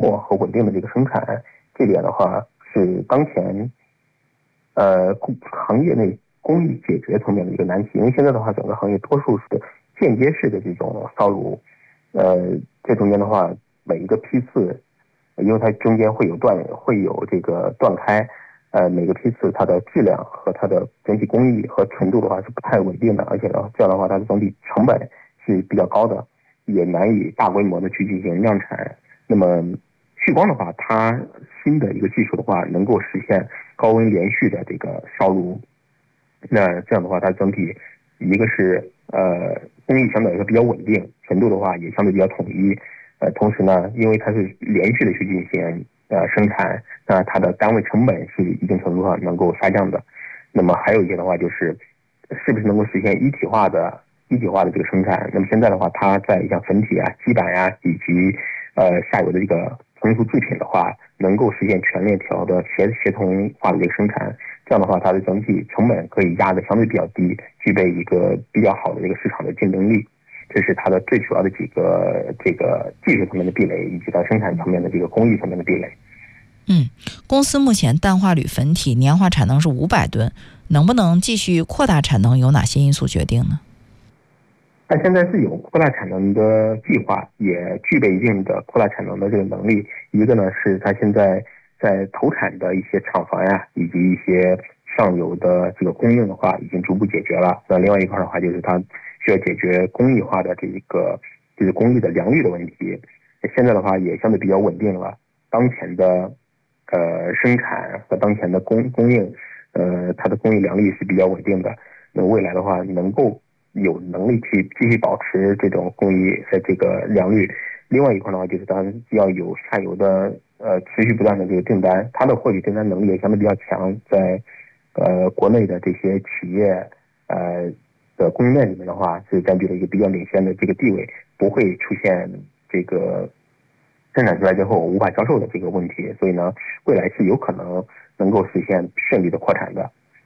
货和稳定的这个生产，这点的话是当前行业内工艺解决层面的一个难题。因为现在的话，整个行业多数是间接式的这种烧炉，这中间的话，每一个批次，因为它中间会有这个断开，每个批次它的质量和它的整体工艺和纯度的话是不太稳定的，而且呢，这样的话它的整体成本是比较高的，也难以大规模的去进行量产。那么旭光的话，它新的一个技术的话，能够实现高温连续的这个烧炉，那这样的话，它整体一个是工艺相对来说比较稳定，纯度的话也相对比较统一。同时呢，因为它是连续的去进行生产，那它的单位成本是一定程度上能够下降的。那么还有一些的话，就是是不是能够实现一体化的这个生产？那么现在的话，它在像粉体啊、基板呀、以及下游的这个成熟制品的话，能够实现全链条的协同化的这个生产。这样的话，它的整体成本可以压得相对比较低，具备一个比较好的这个市场的竞争力。这是它的最主要的几个这个技术层面的壁垒，以及它生产层面的这个工艺层面的壁垒。 公司目前氮化铝粉体年化产能是500吨，能不能继续扩大产能，由哪些因素决定呢？ 它现在是有扩大产能的计划，也具备一定的扩大产能的这个能力。一个呢是它现在在投产的一些厂房呀，以及一些上游的这个供应的话，已经逐步解决了。那另外一块的话，就是它需要解决工艺化的就是工艺的良率的问题。现在的话也相对比较稳定了。当前的生产和当前的供应，它的工艺良率是比较稳定的。那未来的话，能够有能力去继续保持这种工艺的这个良率。另外一块的话，就是它要有下游的持续不断的这个订单，它的获取订单能力也相对比较强，在国内的这些企业的供应链里面的话，是占据了一个比较领先的这个地位，不会出现这个生产出来之后无法销售的这个问题。所以呢，未来是有可能够实现顺利的扩产的。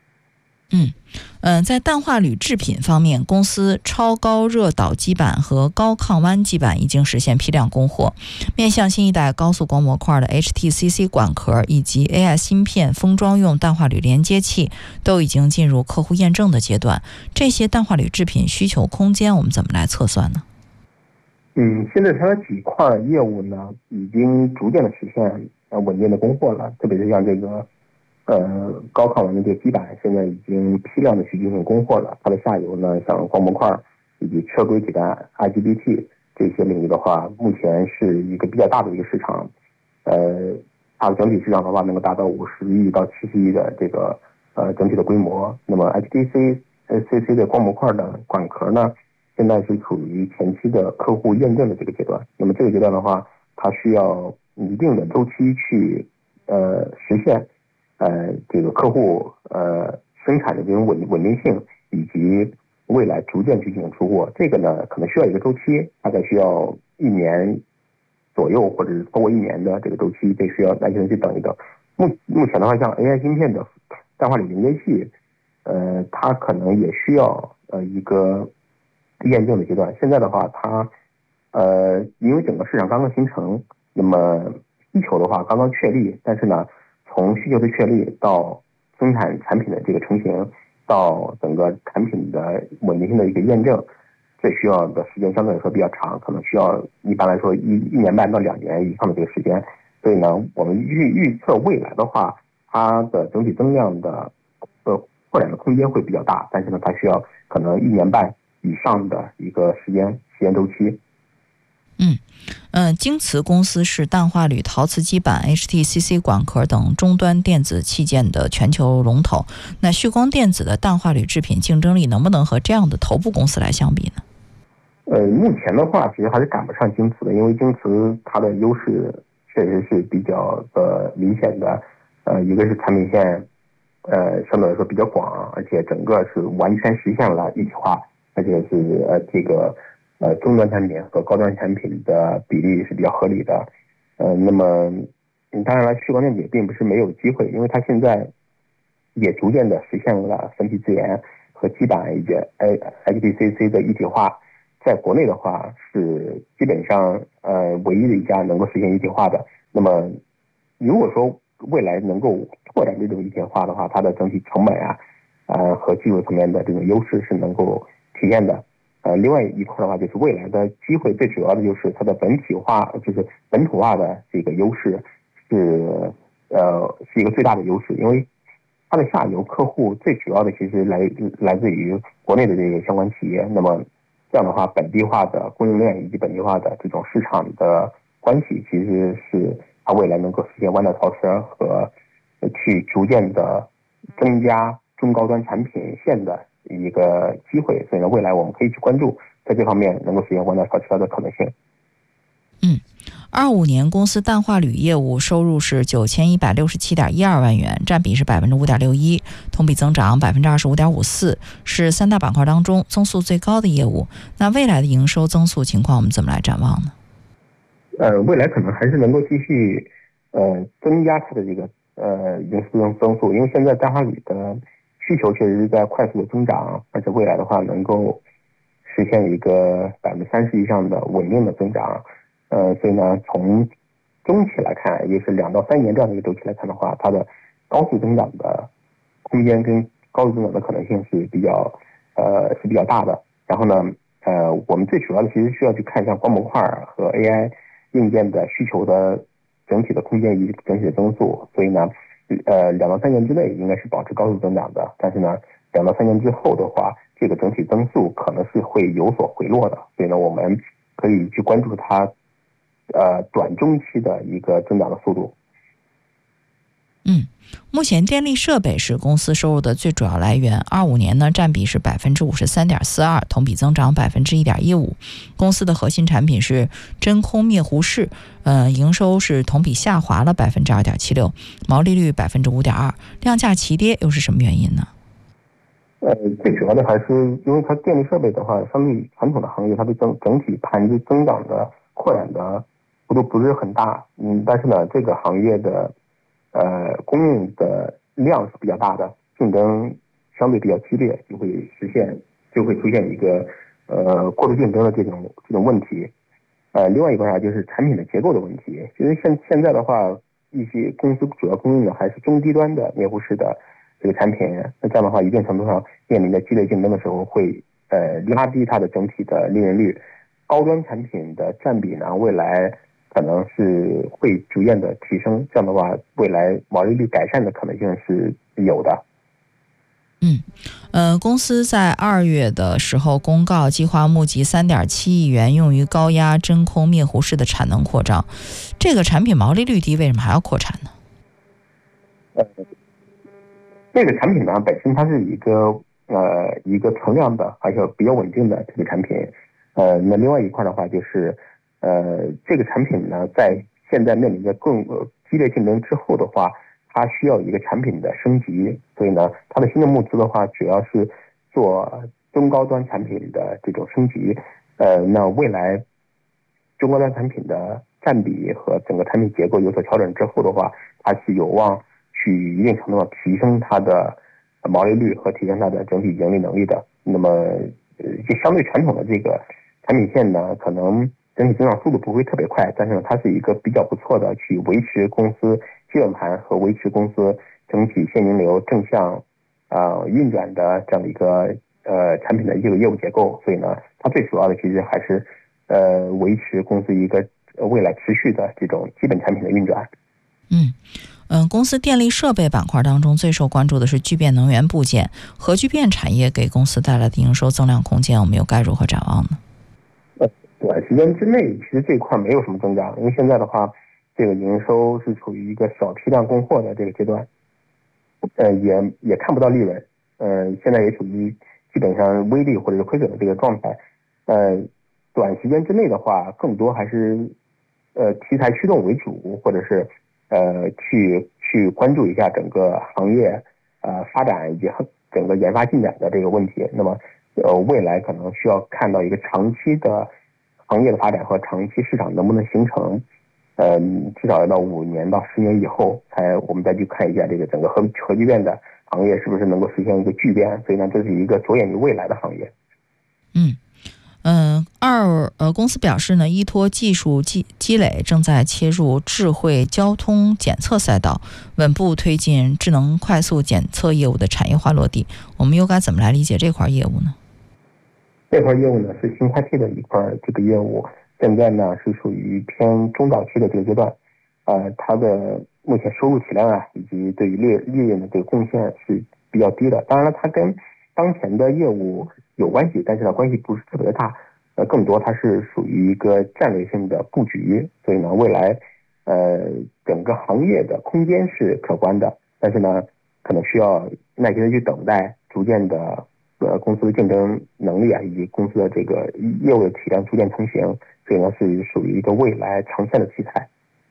在氮化铝制品方面，公司超高热导基板和高抗弯基板已经实现批量供货，面向新一代高速光模块的 HTCC 管壳以及 AI 芯片封装用氮化铝连接器都已经进入客户验证的阶段。这些氮化铝制品需求空间我们怎么来测算呢？ 现在它的几块业务呢，已经逐渐的实现稳定的供货了，特别是像这个高抗完的这个基板，现在已经批量的去进行供货了。它的下游呢，像光模块以及车规级的 IGBT 这些领域的话，目前是一个比较大的一个市场。它的整体市场的话，能够达到50亿到70亿的这个整体的规模。那么 HTCC 的光模块的管壳呢，现在是处于前期的客户验证的这个阶段。那么这个阶段的话，它需要一定的周期去实现这个客户生产的这种稳定性，以及未来逐渐去进行出货。这个呢，可能需要一个周期，大概需要1年左右，或者是超过1年的这个周期，这需要耐心的去等一等。目前的话，像 AI 芯片的氮化铝连接器，它可能也需要一个验证的阶段。现在的话，它因为整个市场刚刚形成，那么需求的话刚刚确立，但是呢，从需求的确立到生产产品的这个成型，到整个产品的稳定性的一个验证，这需要的时间相对来说比较长，可能需要一般来说一年半到2年以上的这个时间。所以呢，我们预测未来的话，它的整体增量的扩展的空间会比较大，但是呢，它需要可能1年半以上的一个时间周期。 京瓷公司是氮化铝陶瓷基板、HTCC 管壳等终端电子器件的全球龙头。那旭光电子的氮化铝制品竞争力能不能和这样的头部公司来相比呢？ 目前的话，其实还是赶不上京瓷的，因为京瓷它的优势确实是比较明显的。一个是产品线，相对来说比较广，而且整个是完全实现了一体化，而且是这个中端产品和高端产品的比例是比较合理的。那么当然了，旭光电子也并不是没有机会，因为它现在也逐渐的实现了分体自研和基板以及 HTCC 的一体化。在国内的话是基本上唯一的一家能够实现一体化的。 那么如果说未来能够拓展这种一体化的话，它的整体成本和技术层面的这种优势是能够体现的。另外一块的话，就是未来的机会，最主要的就是它的本土化的这个优势是一个最大的优势，因为它的下游客户最主要的其实来自于国内的这个相关企业。那么这样的话，本地化的供应链以及本地化的这种市场的关系，其实是它未来能够实现弯道超车和去逐渐的增加中高端产品线的一个机会。所以呢，未来我们可以去关注在这方面能够实现弯道超车的可能性。 25年公司氮化铝业务收入是9167.12万元，占比是5.61%，同比增长25.54%，是三大板块当中增速最高的业务。那未来的营收增速情况我们怎么来展望呢？ 未来可能还是能够继续增加它的这个营收增速，因为现在氮化铝的需求确实是在快速的增长，而且未来的话能够实现一个30%以上的稳定的增长。所以呢，从中期来看，也是2到3年这样的一个周期来看的话，它的高速增长的空间跟高速增长的可能性是比较大的。然后呢，我们最主要的其实需要去看一下光模块和 AI 硬件的需求的整体的空间以及整体的增速。所以呢，2到3年之内应该是保持高速增长的，但是呢，2到3年之后的话，这个整体增速可能是会有所回落的。所以呢，我们可以去关注它短中期的一个增长的速度。 目前电力设备是公司收入的最主要来源，25年呢占比是53.42%，同比增长1.15%。公司的核心产品是真空灭弧式，营收是同比下滑了2.76%，毛利率5.2%，量价齐跌又是什么原因呢？ 最主要的还是因为它电力设备的话，相对于传统的行业，它的整体盘子增长的扩展的幅度不是很大。但是呢，这个行业的供应的量是比较大的，竞争相对比较激烈，就会出现一个过度竞争的这种问题。另外一个就是产品的结构的问题。其实现在的话，一些公司主要供应的还是中低端的灭弧式的这个产品，那这样的话，一定程度上面临着激烈竞争的时候，会拉低它的整体的利润率。高端产品的占比呢，未来可能是会逐渐的提升，这样的话，未来毛利率改善的可能性是有的。 公司在2月的时候公告，计划募集3.7亿元用于高压真空灭弧式的产能扩张。这个产品毛利率低，为什么还要扩产呢？ 这个产品呢，本身它是一个存量的，而且比较稳定的这个产品。那另外一块的话，就是这个产品呢，在现在面临着更激烈竞争之后的话，它需要一个产品的升级。所以呢，它的新的募资的话，主要是做中高端产品的这种升级。那未来中高端产品的占比和整个产品结构有所调整之后的话，它是有望去一定程度上提升它的毛利率和提升它的整体盈利能力的。那么就相对传统的这个产品线呢，可能整体增长速度不会特别快，但是呢，它是一个比较不错的去维持公司基本盘和维持公司整体现金流正向运转的这样的一个产品的这个业务结构。所以呢，它最主要的其实还是维持公司一个未来持续的这种基本产品的运转。 公司电力设备板块当中最受关注的是聚变能源部件，核聚变产业给公司带来的营收增量空间，我们又该如何展望呢？ 短时间之内，其实这一块没有什么增长，因为现在的话，这个营收是处于一个小批量供货的这个阶段，也看不到利润，现在也处于基本上微利或者是亏损的这个状态。短时间之内的话，更多还是题材驱动为主，或者是去关注一下整个行业发展以及整个研发进展的这个问题。那么未来可能需要看到一个长期的行业的发展和长期市场能不能形成，至少要到5年到10年以后，我们再去看一下这个整个核聚变的行业是不是能够实现一个巨变。所以呢，这是一个着眼于未来的行业。 公司表示呢，依托技术积累，正在切入智慧交通检测赛道，稳步推进智能快速检测业务的产业化落地。我们又该怎么来理解这块业务呢？ 这块业务呢是新快递的一块这个业务，现在呢是属于偏中早期的这个阶段，它的目前收入体量以及对于利润的这个贡献是比较低的。当然了，它跟当前的业务有关系，但是呢关系不是特别的大。更多它是属于一个战略性的布局，所以呢，未来整个行业的空间是可观的，但是呢，可能需要耐心的去等待，逐渐的公司的竞争能力以及公司的这个业务的体量逐渐成型，所以呢是属于一个未来长线的题材。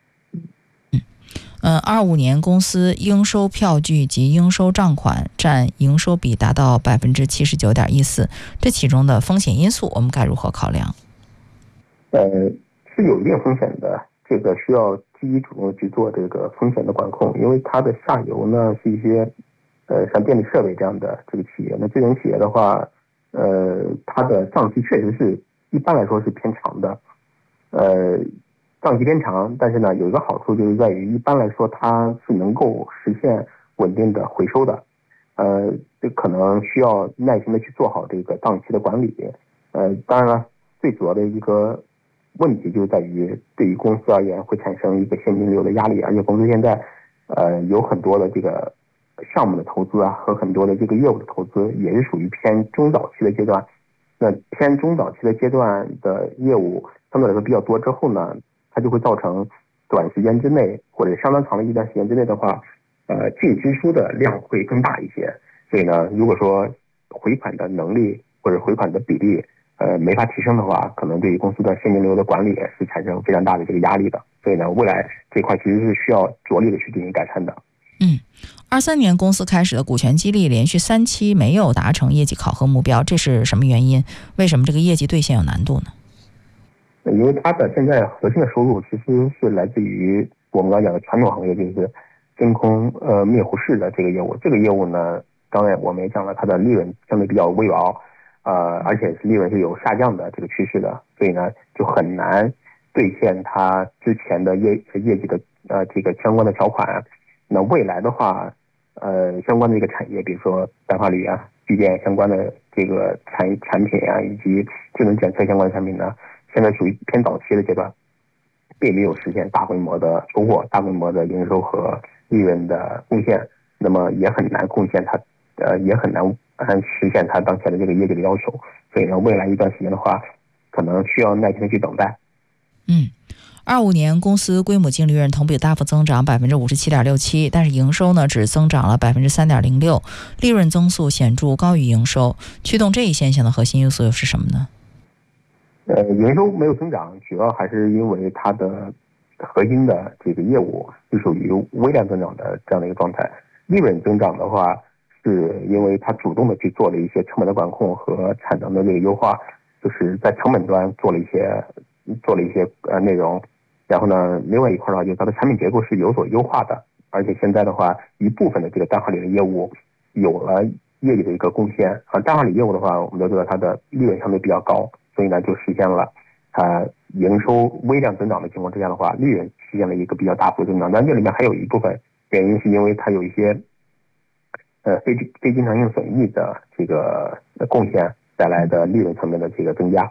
25年公司应收票据及应收账款占营收比达到 79.14%， 这其中的风险因素我们该如何考量？ 是有一定风险的，这个需要积极主动去做这个风险的管控，因为它的下游呢是一些像电力设备这样的这个企业，那这种企业的话，它的账期确实是一般来说是偏长的，账期偏长，但是呢，有一个好处就是在于，一般来说它是能够实现稳定的回收的。这可能需要耐心的去做好这个档期的管理。当然了，最主要的一个问题就在于，对于公司而言会产生一个现金流的压力，而且公司现在有很多的这个项目的投资和很多的这个业务的投资也是属于偏中早期的阶段。那偏中早期的阶段的业务相对来说比较多之后呢，它就会造成短时间之内或者相当长的一段时间之内的话，净支出的量会更大一些。所以呢，如果说回款的能力或者回款的比例没法提升的话，可能对于公司的现金流的管理是产生非常大的这个压力的。所以呢，未来这块其实是需要着力的去进行改善的。 23年公司开始的股权激励连续3期没有达成业绩考核目标，这是什么原因？为什么这个业绩兑现有难度呢？ 因为它的现在核心的收入其实是来自于我们刚讲的传统行业，就是真空灭护式的这个业务。这个业务呢，刚才我们也讲了，它的利润相对比较微薄，而且是利润是有下降的这个趋势的，所以呢就很难兑现它之前的业绩的这个相关的条款。那未来的话，相关的一个产业，比如说氮化铝聚电相关的这个产品以及智能检测相关的产品呢，现在属于偏早期的阶段，并没有实现大规模的收获、大规模的营收和利润的贡献，那么也很难贡献它，也很难实现它当前的这个业绩的要求。所以呢，未来一段时间的话，可能需要耐心的去等待。 25年公司规模净利润同比大幅增长 57.67%， 但是营收呢只增长了 3.06%， 利润增速显著高于营收。驱动这一现象的核心因素又是什么呢？ 营收没有增长，主要还是因为它的核心的这个业务是属于微量增长的这样的一个状态。利润增长的话，是因为它主动的去做了一些成本的管控和产能的这个优化，就是在成本端做了一些内容。然后呢，另外一块的话，就是它的产品结构是有所优化的，而且现在的话，一部分的这个氮化铝的业务有了业绩的一个贡献。氮化铝业务的话，我们都知道它的利润相对比较高，所以呢，就实现了它营收微量增长的情况之下的话，利润实现了一个比较大幅的增长。但这里面还有一部分原因是因为它有一些非经常性损益的这个贡献带来的利润层面的这个增加。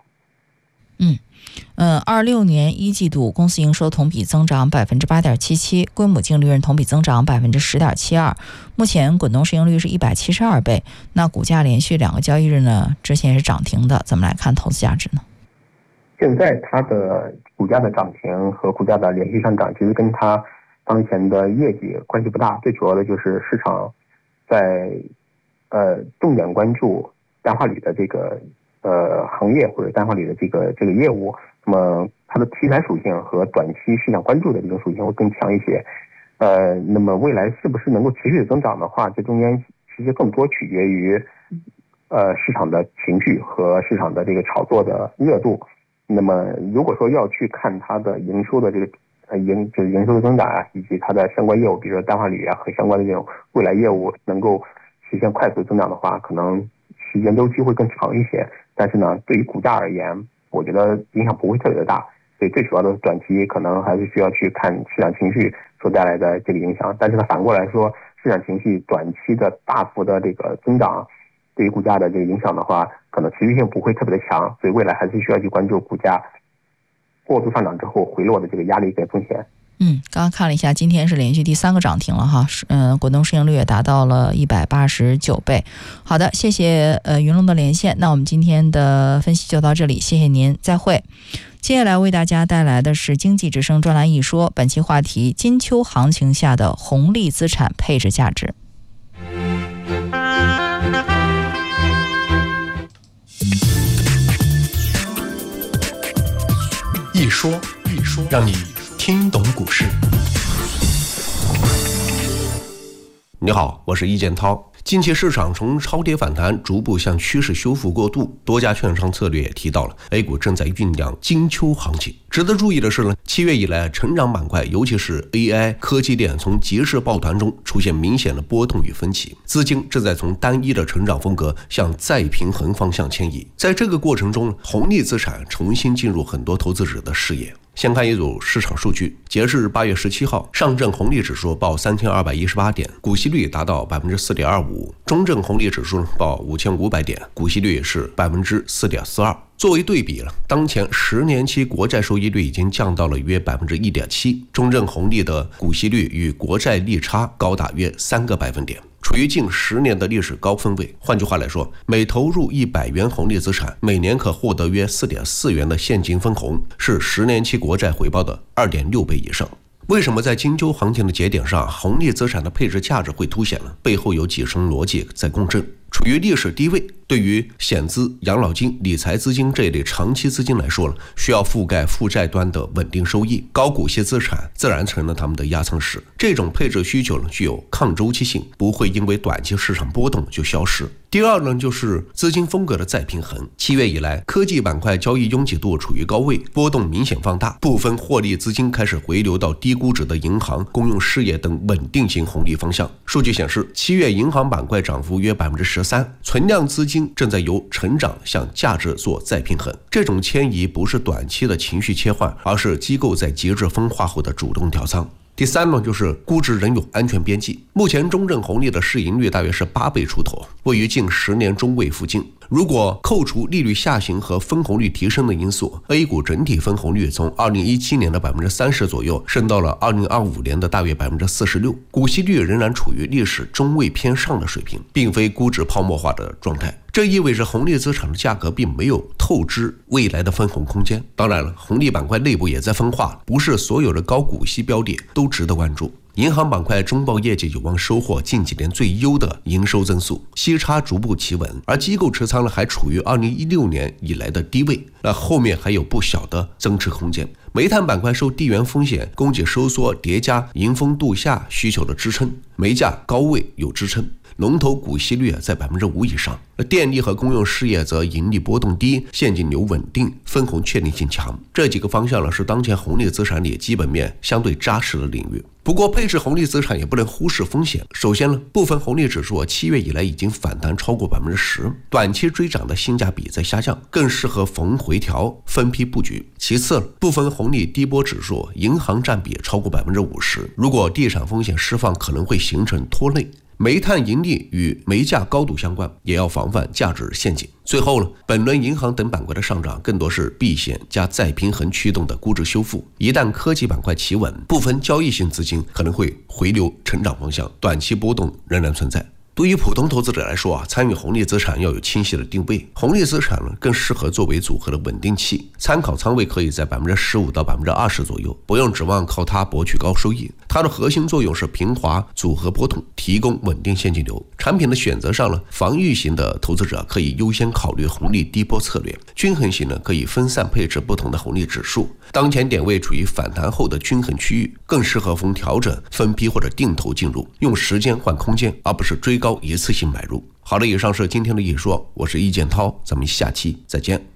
26年一季度公司营收同比增长 8.77%， 规模净利润同比增长 10.72%， 目前滚动市盈率是172倍。那股价连续2个交易日呢，之前是涨停的，怎么来看投资价值呢？ 现在它的股价的涨停和股价的连续上涨，其实跟它当前的业绩关系不大，最主要的就是市场在重点关注氮化铝的这个行业或者氮化铝的这个业务，那么它的题材属性和短期市场关注的这种属性会更强一些。那么未来是不是能够持续的增长的话，这中间其实更多取决于市场的情绪和市场的这个炒作的热度。那么如果说要去看它的营收的这个就是营收的增长以及它的相关业务，比如说氮化铝和相关的这种未来业务能够实现快速增长的话，可能时间周期会更长一些。但是呢，对于股价而言， 我觉得影响不会特别的大。所以最主要的短期可能还是需要去看市场情绪所带来的这个影响。但是呢，反过来说，市场情绪短期的大幅的这个增长对于股价的这个影响的话，可能持续性不会特别的强。所以未来还是需要去关注股价过度上涨之后回落的这个压力跟风险。 刚刚看了一下，今天是连续第3个涨停了哈，滚动市盈率也达到了189倍。好的，谢谢云龙的连线。那我们今天的分析就到这里，谢谢您，再会。接下来为大家带来的是经济之声专栏一说，本期话题：金秋行情下的红利资产配置价值。 一说，让你听懂股市。你好，我是易建涛。近期市场从超跌反弹逐步向趋势修复过渡，多家券商策略也提到了 A 股正在酝酿金秋行情。值得注意的是呢，7月以来成长板块，尤其是 AI 科技链从节势抱团中出现明显的波动与分歧，资金正在从单一的成长风格向再平衡方向迁移。在这个过程中，红利资产重新进入很多投资者的视野。先看一组市场数据，截至8月17号，上证红利指数报3218点，股息率达到 4.25%， 中证红利指数报5500点，股息率是 4.42%。作为对比了，当前10年期国债收益率已经降到了约 1.7%， 中证红利的股息率与国债利差高达约3个百分点，处于近10年的历史高分位。换句话来说，每投入100元红利资产，每年可获得约 4.4 元的现金分红，是10年期国债回报的 2.6 倍以上。为什么在金秋行情的节点上，红利资产的配置价值会凸显呢？背后有几层逻辑在共振。处于历史低位，对于险资、养老金、理财资金这一类长期资金来说了，需要覆盖负债端的稳定收益，高股息资产自然成了他们的压舱石。这种配置需求呢，具有抗周期性，不会因为短期市场波动就消失。第二呢，就是资金风格的再平衡。7月以来，科技板块交易拥挤度处于高位，波动明显放大，部分获利资金开始回流到低估值的银行、公用事业等稳定型红利方向。数据显示，7月银行板块涨幅约 13%， 存量资金正在由成长向价值做再平衡。这种迁移不是短期的情绪切换，而是机构在节制分化后的主动调仓。第三呢，就是估值仍有安全边际。目前中证红利的市盈率大约是8倍出头，位于近10年中位附近。如果扣除利率下行和分红率提升的因素， A 股整体分红率从2017年的 30% 左右升到了2025年的大约 46%， 股息率仍然处于历史中位偏上的水平，并非估值泡沫化的状态。这意味着红利资产的价格并没有透支未来的分红空间。当然了，红利板块内部也在分化，不是所有的高股息标的都值得关注。银行板块中报业绩有望收获近几年最优的营收增速，息差逐步企稳，而机构持仓呢还处于2016年以来的低位，那后面还有不小的增持空间。煤炭板块受地缘风险、供给收缩叠加迎峰度夏需求的支撑，煤价高位有支撑。龙头股息率在 5% 以上，电力和公用事业则盈利波动低，现金流稳定，分红确定性强。这几个方向呢是当前红利资产里基本面相对扎实的领域。不过配置红利资产也不能忽视风险。首先呢，部分红利指数7月以来已经反弹超过 10%， 短期追涨的性价比在下降，更适合逢回调分批布局。其次，部分红利低波指数银行占比超过 50%， 如果地产风险释放可能会形成拖累。煤炭盈利与煤价高度相关，也要防范价值陷阱。最后呢，本轮银行等板块的上涨更多是避险加再平衡驱动的估值修复。一旦科技板块企稳，部分交易性资金可能会回流成长方向，短期波动仍然存在。对于普通投资者来说参与红利资产要有清晰的定位。红利资产呢，更适合作为组合的稳定器，参考仓位可以在 15% 到 20% 左右，不用指望靠它博取高收益。它的核心作用是平滑组合波动，提供稳定现金流。产品的选择上呢，防御型的投资者可以优先考虑红利低波策略，均衡型呢可以分散配置不同的红利指数。当前点位处于反弹后的均衡区域，更适合逢调整分批或者定投进入，用时间换空间，而不是追高一次性买入。好的，以上是今天的一说，我是易建涛，咱们下期再见。